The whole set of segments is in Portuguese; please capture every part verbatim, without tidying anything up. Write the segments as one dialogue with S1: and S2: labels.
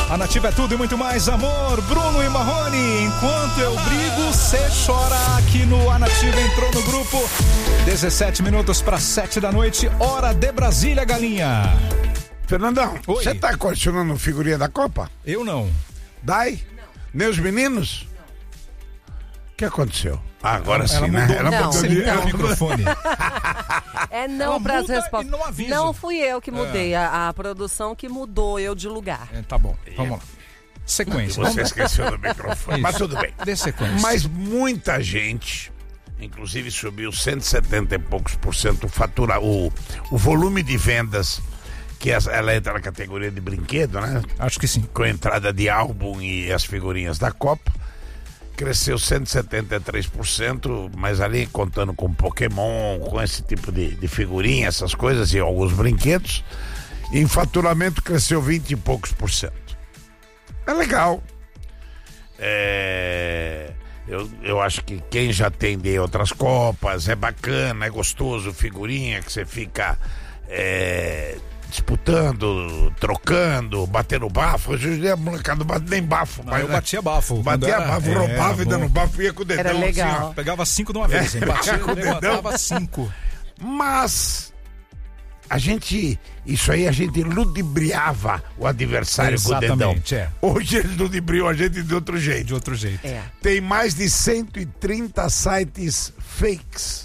S1: A Nativa é tudo e muito mais, amor. Bruno e Marrone, enquanto eu brigo, cê chora. Aqui no A Nativa, entrou no grupo. dezessete minutos para sete da noite, hora de Brasília, galinha.
S2: Fernandão, você tá colecionando figurinha da Copa?
S1: Eu não.
S2: Dai? Não. Nem os meninos? Não. O que aconteceu? Ah, agora
S1: ela,
S2: sim,
S1: ela
S2: né?
S1: mudou,
S2: Ela
S1: não,
S2: mudou
S1: de
S2: então.
S1: o microfone.
S3: É não para as respostas.
S1: Não, avisa.
S3: Não fui eu que mudei, é. a, a produção que mudou eu de lugar.
S1: É, tá bom, vamos lá. Sequência.
S2: Você esqueceu do microfone, mas tudo bem.
S1: Dê sequência.
S2: Mas muita gente, inclusive subiu cento e setenta e poucos por cento o fatura, o, o volume de vendas, que ela entra na categoria de brinquedo, né?
S1: Acho que sim.
S2: Com a entrada de álbum e as figurinhas da Copa. Cresceu cento e setenta e três por cento, mas ali contando com Pokémon, com esse tipo de, de figurinha, essas coisas e alguns brinquedos. E em faturamento cresceu vinte e poucos por cento. É legal. É... Eu, eu acho que quem já tem de outras Copas, é bacana, é gostoso, figurinha que você fica é, disputando, trocando, batendo bafo. Hoje a molecada não bate nem bafo.
S1: Não,
S2: mas,
S1: eu
S2: né?
S1: batia bafo.
S2: Batia
S1: era,
S2: bafo,
S1: é,
S2: roubava e
S1: bom.
S2: dando bafo, ia com o dedão.
S3: Era legal.
S2: Assim, ó.
S1: Pegava cinco de uma vez, hein? Batia com o dedão, dava cinco.
S2: Mas a gente, isso aí a gente ludibriava o adversário
S1: Exatamente,
S2: com o dedão.
S1: É.
S2: Hoje eles ludibriam a gente de outro jeito.
S1: De outro jeito.
S3: É.
S2: Tem mais de cento e trinta sites fakes.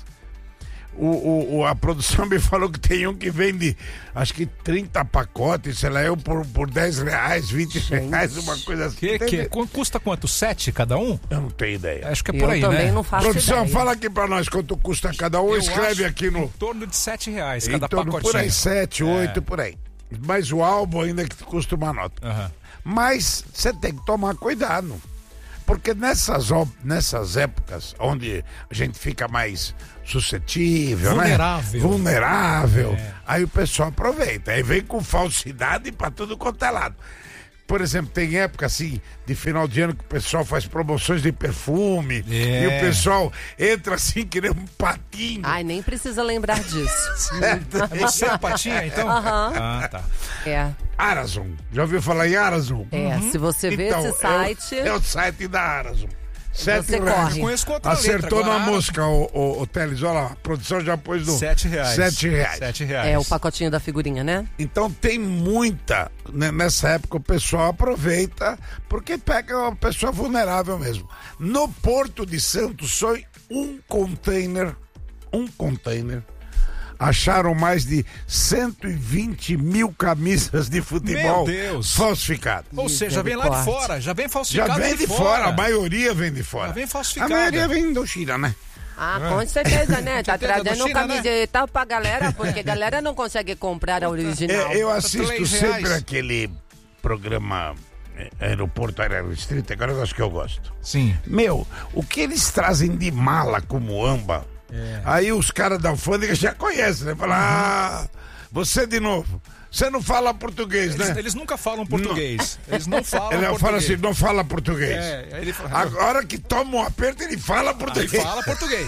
S2: O, o, o, a produção me falou que tem um que vende, acho que trinta pacotes, sei lá, eu por, por dez reais, vinte reais, uma coisa assim.
S1: Que, que, custa quanto? Sete cada um?
S2: Eu não tenho ideia.
S1: Acho que é
S3: Eu
S1: por aí,
S3: também
S1: né?
S3: não faço
S2: Produção,
S3: ideia.
S2: fala aqui pra nós quanto custa cada um,
S1: Eu
S2: escreve
S1: acho
S2: aqui no...
S1: Em torno de sete reais
S2: Em
S1: cada
S2: torno
S1: pacotinho.
S2: por aí, sete, oito, por aí. Mas o álbum ainda que custa uma nota.
S1: Uhum.
S2: Mas você tem que tomar cuidado. Porque nessas, nessas épocas onde a gente fica mais suscetível,
S1: vulnerável,
S2: né? Vulnerável.
S1: É.
S2: Aí o pessoal aproveita. Aí vem com falsidade pra tudo quanto é lado. Por exemplo, tem época assim, de final de ano, que o pessoal faz promoções de perfume.
S1: É.
S2: E o pessoal entra assim, que nem um patinho.
S3: Ai, nem precisa lembrar disso.
S1: É você a patinha, então?
S3: Aham.
S1: Ah, tá.
S3: É,
S2: Arazon. Já ouviu falar em Arazon?
S3: é. Se você vê
S2: Então,
S3: esse site,
S2: É o, é o site da Arazon. Sete
S3: você
S2: reais.
S3: corre.
S1: Eu conheço com outra
S2: Acertou
S1: letra,
S2: na
S1: agora,
S2: mosca, o, o, o Teles. Olha lá, a produção já pôs no...
S1: Sete reais.
S2: Sete reais.
S1: Sete reais.
S3: é o pacotinho da figurinha, né?
S2: Então tem muita, né, nessa época o pessoal aproveita, porque pega uma pessoa vulnerável mesmo. No Porto de Santos, só em um container, um container, acharam mais de cento e vinte mil camisas de futebol
S1: Meu Deus.
S2: falsificadas.
S1: Ou seja, vem lá de fora, já vem falsificado.
S2: Já vem de fora. a maioria vem de fora.
S1: Já vem falsificada.
S2: A maioria vem do China, né?
S3: Ah, com certeza, né? Tá
S1: Certeza,
S3: trazendo
S1: do China,
S3: camiseta pra galera, porque a galera não consegue comprar a original.
S2: É, eu assisto
S1: três
S2: sempre
S1: reais.
S2: aquele programa é, Aeroporto Área Restrita, agora eu acho que eu gosto.
S1: Sim.
S2: Meu, o que eles trazem de mala como amba,
S1: É.
S2: aí os caras da alfândega já conhecem, né? Falam, ah, você de novo, você não fala português,
S1: Eles,
S2: né?
S1: eles nunca falam português. Eles não falam
S2: Ele
S1: português.
S2: fala assim, não fala português.
S1: É, aí ele fala...
S2: Agora que toma um aperto, ele fala
S1: Aí
S2: português.
S1: fala português.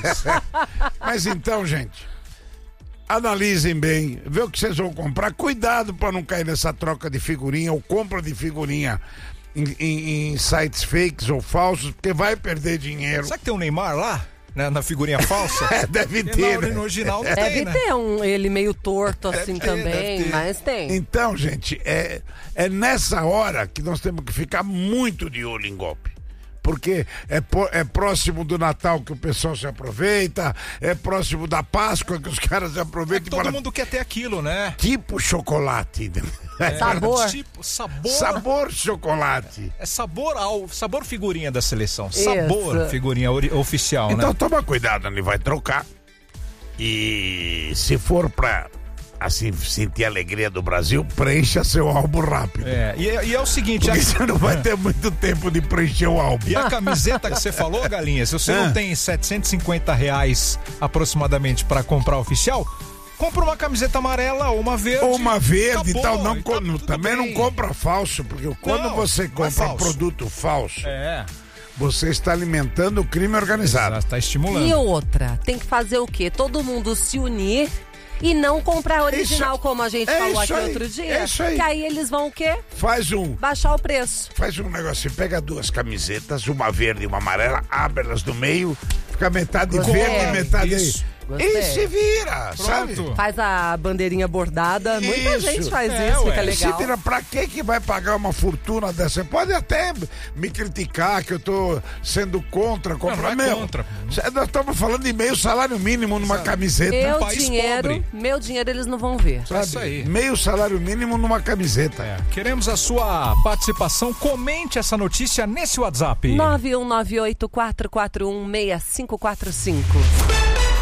S2: Mas então, gente, analisem bem, vê o que vocês vão comprar. Cuidado para não cair nessa troca de figurinha ou compra de figurinha em, em- em sites fakes ou falsos, porque vai perder dinheiro.
S1: Será que tem um Neymar lá? Né, na figurinha falsa?
S2: É, deve
S1: E
S2: ter,
S1: na-
S2: né?
S1: no original não
S3: Deve
S1: tem, né?
S3: ter um ele meio torto assim
S1: ter,
S3: também,
S1: deve ter.
S3: mas tem.
S2: Então, gente, é, é nessa hora que nós temos que ficar muito de olho em golpe. Porque é, po- é próximo do Natal que o pessoal se aproveita, é próximo da Páscoa que os caras se
S1: É
S2: aproveitam
S1: que
S2: e
S1: todo
S2: falam,
S1: mundo quer ter aquilo, né?
S2: tipo chocolate.
S1: É,
S3: Sabor.
S1: Tipo, sabor.
S2: Sabor chocolate.
S1: É sabor ao sabor figurinha da seleção.
S3: Isso.
S1: Sabor figurinha ori- oficial,
S2: Então
S1: né?
S2: toma cuidado, ele vai trocar. E se for pra assim sentir a alegria do Brasil, preencha seu álbum rápido.
S1: É, e, é- e é o seguinte,
S2: Porque
S1: a,
S2: você não vai ter muito tempo de preencher o álbum.
S1: e a camiseta que você falou, Galinha, se você
S2: Ah.
S1: não tem setecentos e cinquenta reais aproximadamente pra comprar oficial, compra uma camiseta amarela ou uma verde.
S2: Ou uma verde e
S1: acabou,
S2: tal, não,
S1: e
S2: co-
S1: tá
S2: não-
S1: tudo
S2: também
S1: bem.
S2: não compra falso, porque quando
S1: Não,
S2: você
S1: não é
S2: compra
S1: falso.
S2: produto falso,
S1: É,
S2: você está alimentando o crime organizado.
S1: já tá estimulando.
S3: E outra, tem que fazer o quê? Todo mundo se unir e não comprar original,
S2: Isso-
S3: como a gente
S2: é
S3: falou aqui
S2: isso aí,
S3: outro dia.
S2: é isso aí.
S3: Que aí eles vão o quê?
S2: Faz um.
S3: Baixar o preço.
S2: Faz um negócio, pega duas camisetas, uma verde e uma amarela, abre elas no meio, fica metade
S3: Gostei.
S2: verde e metade aí.
S1: Isso.
S3: Gostei.
S2: E se vira, sabe?
S1: Pronto.
S3: Faz a bandeirinha bordada. Muita
S2: Isso.
S3: gente faz
S1: É,
S3: isso,
S1: ué.
S3: fica
S2: E se
S3: legal.
S2: vira, pra que que vai pagar uma fortuna dessa? Você pode até me criticar que eu tô sendo contra comprar.
S1: não é
S2: Meu,
S1: contra.
S2: cê- nós estamos falando de meio salário mínimo numa camiseta.
S3: Meu
S1: país
S3: dinheiro,
S1: pobre.
S3: meu dinheiro eles não vão ver.
S2: Sabe?
S1: isso aí.
S2: Meio salário mínimo numa camiseta.
S1: É, queremos a sua participação. Comente essa notícia nesse WhatsApp.
S3: nove um nove oito quatro quatro um seis cinco quatro cinco.